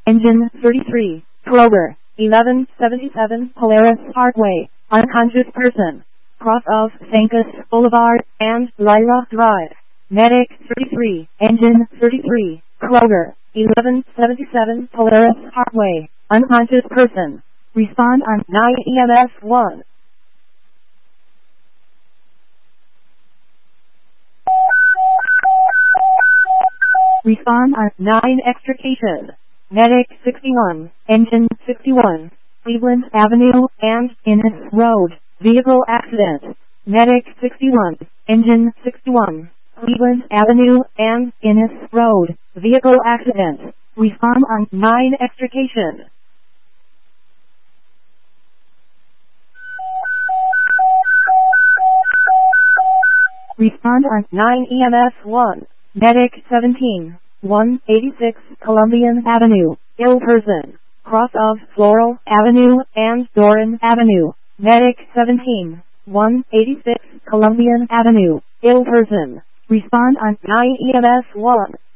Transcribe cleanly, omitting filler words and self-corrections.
Engine 33, Kroger, 1177 Polaris Parkway, unconscious person. Cross of Sancus Boulevard and Lyra Drive. Medic 33, Engine 33, Kroger, 1177 Polaris Parkway, unconscious person. Respond on 9 EMS 1. Respond on 9 extrication. Medic 61, Engine 61, Cleveland Avenue and Innes Road, vehicle accident. Medic 61, Engine 61, Cleveland Avenue and Innes Road, vehicle accident. Respond on 9 extrication. Respond on 9 EMS 1. Medic 17, 186 Columbian Avenue, ill person. Cross of Floral Avenue and Doran Avenue. Medic 17, 186 Columbian Avenue, ill person. Respond on 9 EMS 1.